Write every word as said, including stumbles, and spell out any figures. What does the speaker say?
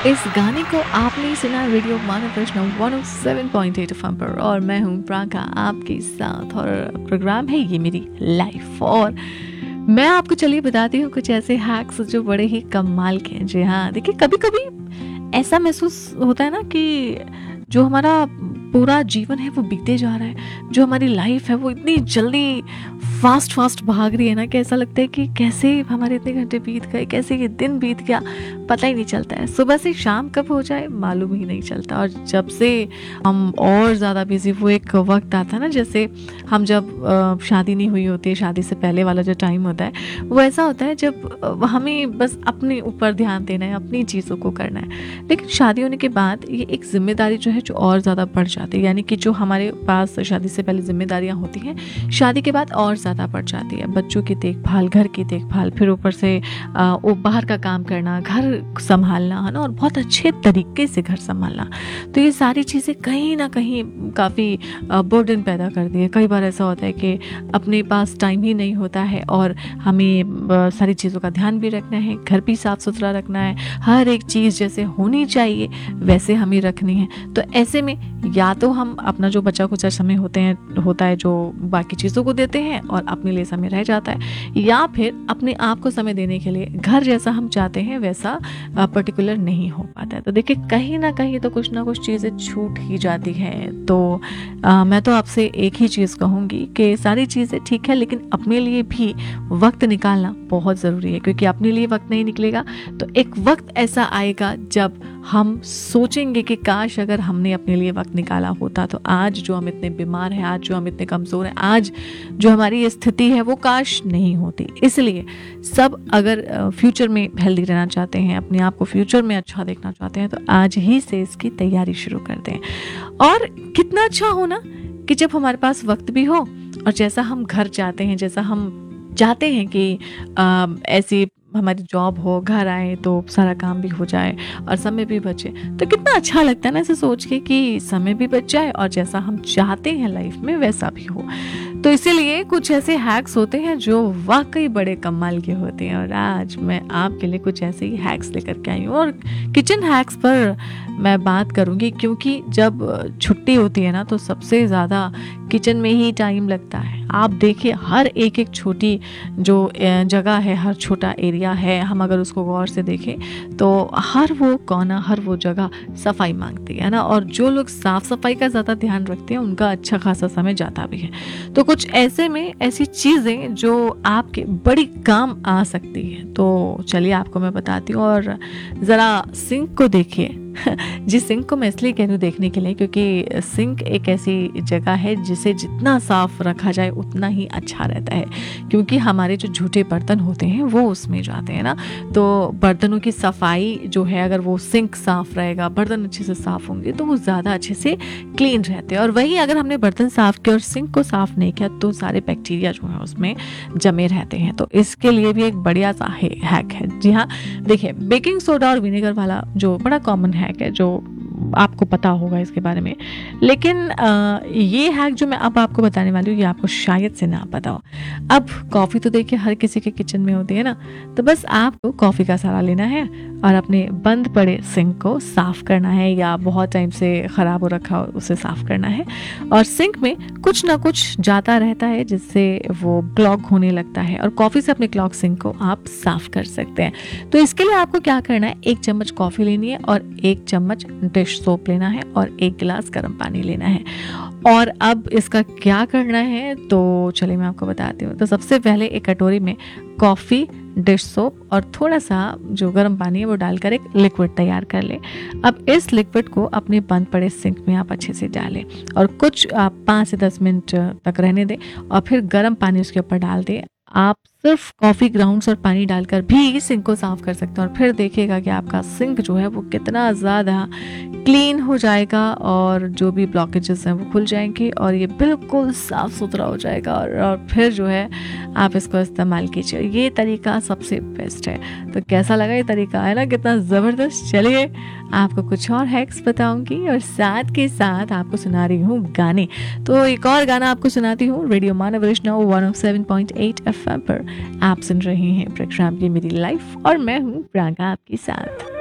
इस गाने को आपने सुना रेडियो मानव प्रश्न one O seven point eight FM पर और मैं हूँ प्राका आपके साथ और प्रोग्राम है ये मेरी लाइफ। और मैं आपको चलिए बताती हूँ कुछ ऐसे हैक्स जो बड़े ही कमाल के हैं। जी हाँ, देखिए कभी कभी ऐसा महसूस होता है ना कि जो हमारा पूरा जीवन है वो बीते जा रहा है, जो हमारी लाइफ है वो इतनी जल्दी फास्ट फास्ट भाग रही है ना कि ऐसा लगता है कि कैसे हमारे इतने घंटे बीत गए, कैसे ये दिन बीत गया, पता ही नहीं चलता है। सुबह से शाम कब हो जाए मालूम ही नहीं चलता। और जब से हम और ज़्यादा बिजी, वो एक वक्त आता है ना, जैसे हम जब अ, शादी नहीं हुई होती है, शादी से पहले वाला जो टाइम होता है वो ऐसा होता है जब अ, हमें बस अपने ऊपर ध्यान देना है, अपनी चीज़ों को करना है। लेकिन शादी होने के बाद ये एक जिम्मेदारी जो है जो और ज़्यादा बढ़ जाती है, यानी कि जो हमारे पास शादी से पहले जिम्मेदारियाँ होती हैं शादी के बाद और ज़्यादा बढ़ जाती है। बच्चों की देखभाल, घर की देखभाल, फिर ऊपर से आ, वो बाहर का काम करना, घर संभालना, है ना, और बहुत अच्छे तरीके से घर संभालना। तो ये सारी चीज़ें कहीं ना कहीं काफ़ी बर्डन पैदा कर दी है। कई बार ऐसा होता है कि अपने पास टाइम ही नहीं होता है और हमें आ, सारी चीज़ों का ध्यान भी रखना है, घर भी साफ़ सुथरा रखना है, हर एक चीज़ जैसे होनी चाहिए वैसे हमें रखनी है। तो ऐसे में या तो हम अपना जो बचा कुचा समय होते हैं होता है जो बाकी चीज़ों को देते हैं और अपने लिए समय रह जाता है, या फिर अपने आप को समय देने के लिए घर जैसा हम चाहते हैं वैसा पर्टिकुलर नहीं हो पाता है। तो देखिए कहीं ना कहीं तो कुछ ना कुछ चीज़ें छूट ही जाती हैं। तो आ, मैं तो आपसे एक ही चीज़ कहूँगी कि सारी चीज़ें ठीक है, लेकिन अपने लिए भी वक्त निकालना बहुत ज़रूरी है, क्योंकि अपने लिए वक्त नहीं निकलेगा तो एक वक्त ऐसा आएगा जब हम सोचेंगे कि काश अगर हमने अपने लिए वक्त निकाला होता तो आज जो हम इतने बीमार हैं, आज जो हम इतने कमज़ोर हैं, आज जो हमारी ये स्थिति है वो काश नहीं होती। इसलिए सब अगर फ्यूचर में हेल्दी रहना चाहते हैं, अपने आप को फ्यूचर में अच्छा देखना चाहते हैं, तो आज ही से इसकी तैयारी शुरू कर दें। और कितना अच्छा हो ना कि जब हमारे पास वक्त भी हो और जैसा हम घर चाहते हैं, जैसा हम चाहते हैं कि आ, ऐसी हमारी जॉब हो, घर आए तो सारा काम भी हो जाए और समय भी बचे। तो कितना अच्छा लगता है ना ऐसे सोच के कि समय भी बच जाए और जैसा हम चाहते हैं लाइफ में वैसा भी हो। तो इसीलिए कुछ ऐसे हैक्स होते हैं जो वाकई बड़े कमाल के होते हैं और आज मैं आपके लिए कुछ ऐसे ही हैक्स लेकर के आई हूँ। और किचन हैक्स पर मैं बात करूँगी, क्योंकि जब छुट्टी होती है ना तो सबसे ज़्यादा किचन में ही टाइम लगता है। आप देखिए हर एक एक छोटी जो जगह है, हर छोटा एरिया है, हम अगर उसको गौर से देखें तो हर वो कोना, हर वो जगह सफाई मांगती है ना। और जो लोग साफ सफाई का ज़्यादा ध्यान रखते हैं उनका अच्छा खासा समय जाता भी है। तो कुछ ऐसे में ऐसी चीज़ें जो आपके बड़ी काम आ सकती हैं, तो चलिए आपको मैं बताती हूँ। और ज़रा सिंक को देखिए। जी, सिंक को मैं इसलिए कह रही हूँ देखने के लिए क्योंकि सिंक एक ऐसी जगह है जिसे जितना साफ रखा जाए उतना ही अच्छा रहता है, क्योंकि हमारे जो झूठे बर्तन होते हैं वो उसमें जाते हैं ना। तो बर्तनों की सफाई जो है, अगर वो सिंक साफ रहेगा, बर्तन अच्छे से साफ होंगे तो वो ज़्यादा अच्छे से क्लीन रहते हैं। और वहीं अगर हमने बर्तन साफ किया और सिंक को साफ नहीं किया तो सारे बैक्टीरिया जो है उसमें जमे रहते हैं। तो इसके लिए भी एक बढ़िया सा हैक है। जी हाँ, देखिए बेकिंग सोडा और विनेगर वाला जो बड़ा कॉमन हैक है, जो आपको पता होगा इसके बारे में, लेकिन आ, ये हैक जो मैं अब आपको बताने वाली हूँ ये आपको शायद से ना पता हो। अब कॉफ़ी तो देखिए हर किसी के किचन में होती है ना, तो बस आपको कॉफ़ी का सहारा लेना है और अपने बंद पड़े सिंक को साफ़ करना है, या बहुत टाइम से ख़राब हो रखा हो उसे साफ़ करना है। और सिंक में कुछ ना कुछ जाता रहता है जिससे वो क्लॉग होने लगता है, और कॉफ़ी से अपने क्लॉग सिंक को आप साफ़ कर सकते हैं। तो इसके लिए आपको क्या करना है, एक चम्मच कॉफ़ी लेनी है और एक चम्मच डिश सोप लेना है और एक गिलास गर्म पानी लेना है। और अब इसका क्या करना है तो चलिए मैं आपको बताती हूँ। तो सबसे पहले एक कटोरी में कॉफ़ी, डिश सोप और थोड़ा सा जो गर्म पानी है वो डालकर एक लिक्विड तैयार कर लें। अब इस लिक्विड को अपने बंद पड़े सिंक में आप अच्छे से डालें और कुछ आप पाँच से दस मिनट तक रहने दें और फिर गर्म पानी उसके ऊपर डाल दें। आप सिर्फ कॉफ़ी ग्राउंड्स और पानी डालकर भी सिंक को साफ कर सकते हैं और फिर देखिएगा कि आपका सिंक जो है वो कितना ज़्यादा क्लीन हो जाएगा और जो भी ब्लॉकेजेस हैं वो खुल जाएंगे और ये बिल्कुल साफ़ सुथरा हो जाएगा। और, और फिर जो है आप इसको इस्तेमाल कीजिए। ये तरीका सबसे बेस्ट है। तो कैसा लगा ये तरीका, है ना, कितना ज़बरदस्त। चलिए आपको कुछ और हैक्स बताऊंगी और साथ के साथ आपको सुना रही हूँ गाने। तो एक और गाना आपको सुनाती हूँ रेडियो मानव वैष्णव one O seven point eight F M पर। आप सुन रहे हैं प्रोग्राम ये मेरी लाइफ और मैं हूँ प्रागा आपके साथ।